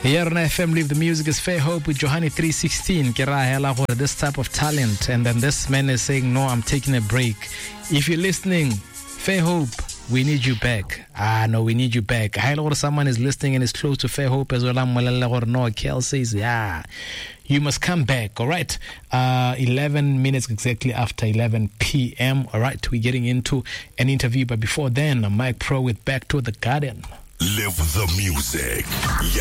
Here on FM Live the Music is Fair Hope with Johanny 316. This type of talent. And then this man is saying, no, I'm taking a break. If you're listening, Fair Hope, we need you back. No, we need you back. I know someone is listening and is close to Fair Hope as well. No, Kel says, yeah, you must come back. All right. 11 minutes exactly after 11 p.m. All right. We're getting into an interview. But before then, Mike Pro with Back to the Garden. Live the music.